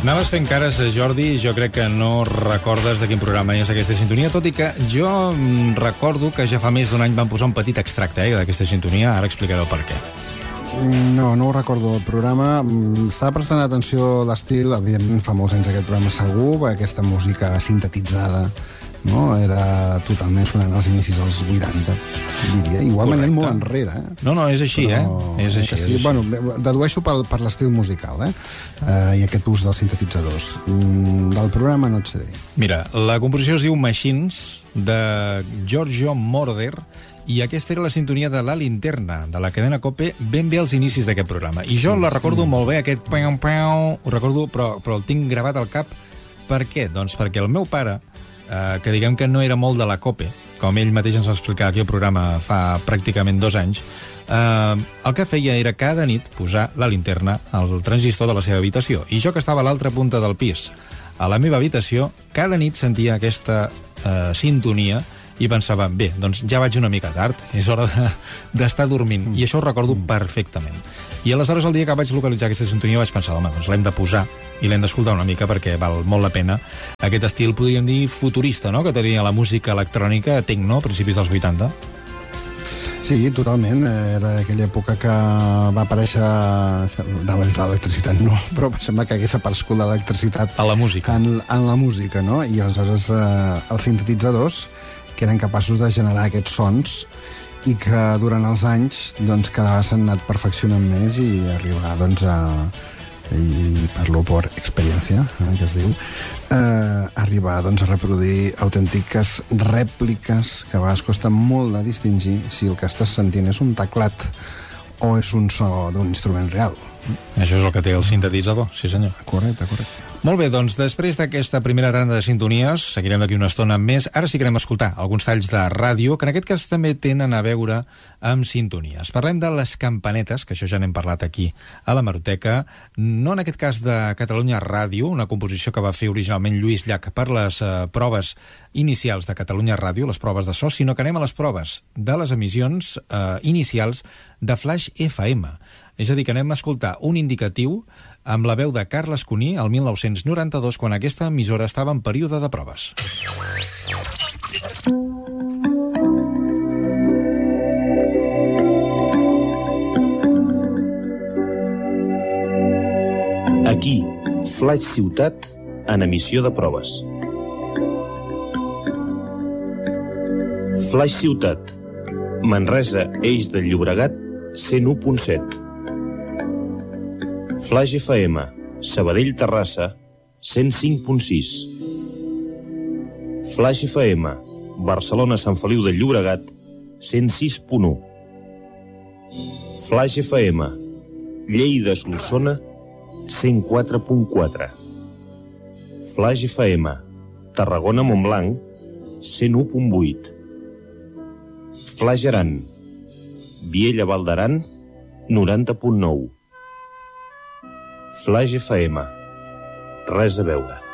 Anaves fent cares, Jordi, jo crec que no recordes de quin programa és aquesta sintonia, tot i que jo recordo que ja fa més d'un any van posar un petit extracte d'aquesta sintonia, ara explicaré el per què. No ho recordo del programa. Estava prestant atenció a l'estil, evidentment fa molts anys aquest programa segur, aquesta música sintetitzada, no? Era totalment sonant als inicis dels 80, diria. Igualment anem molt enrere. No, és així, És així. Sí. Bueno, dedueixo per l'estil musical, i aquest ús dels sintetitzadors. Del programa no et sé dir. Mira, la composició es diu Machines, de Giorgio Moroder, i aquesta era la sintonia de La Linterna, de la cadena COPE, ben bé als inicis d'aquest programa. I jo la recordo molt bé, aquest pau, ho recordo, però el tinc gravat al cap. Per què? Doncs perquè el meu pare, que diguem que no era molt de la COPE, com ell mateix ens va explicar aquí al programa fa pràcticament 2 anys, el que feia era cada nit posar La Linterna al transistor de la seva habitació. I jo, que estava a l'altra punta del pis, a la meva habitació, cada nit sentia aquesta sintonia i pensava, bé, doncs ja vaig una mica tard, és hora d'estar dormint. I això ho recordo perfectament. I aleshores, el dia que vaig localitzar aquesta sintonia, vaig pensar, home, doncs l'hem de posar i l'hem d'escoltar una mica perquè val molt la pena. Aquest estil, podríem dir, futurista, no?, que tenia la música electrònica, techno, a principis dels 80. Sí, totalment. Era aquella època que va aparèixer... l'electricitat no, però sembla que hagués aparegut l'electricitat a la música. En la música, no? I aleshores els sintetitzadors, que eren capaços de generar aquests sons i que durant els anys doncs, cada vegada s'han anat perfeccionant més i arribar doncs, i parlo per experiència, que es diu, arribar doncs, a reproduir autèntiques rèpliques que a vegades costa molt de distingir si el que estàs sentint és un teclat o és un so d'un instrument real. Això és el que té el sintetitzador, sí senyor. Correcte. Molt bé, doncs després d'aquesta primera tanda de sintonies, seguirem d'aquí una estona més. Ara sí que anem a escoltar alguns talls de ràdio, que en aquest cas també tenen a veure amb sintonies. Parlem de les campanetes, que això ja n'hem parlat aquí a l'Hemeroteca, no en aquest cas de Catalunya Ràdio, una composició que va fer originalment Lluís Llach per les proves inicials de Catalunya Ràdio, les proves de so, sinó que anem a les proves de les emissions inicials de Flaix FM. És a dir, que anem a escoltar un indicatiu amb la veu de Carles Cuní el 1992, quan aquesta emissora estava en període de proves. Aquí, Flaix Ciutat, en emissió de proves. Flaix Ciutat, Manresa, Eix del Llobregat, 101.7. Flaix FM, Sabadell, Terrassa, 105.6. Flaix FM, Barcelona, Sant Feliu del Llobregat, 106.1. Flaix FM, Lleida, Solsona, 104.4. Flaix FM, Tarragona, Montblanc, 101.8. Flaix Aran, Viella, Val d'Aran, 90.9. Flaix FM, res a veure.